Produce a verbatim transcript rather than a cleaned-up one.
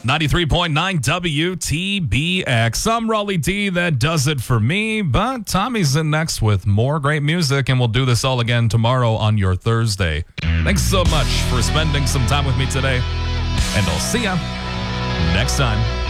ninety-three point nine W T B X. I'm Raleigh D. That does it for me, but Tommy's in next with more great music, and we'll do this all again tomorrow on your Thursday. Thanks so much for spending some time with me today, and I'll see ya next time.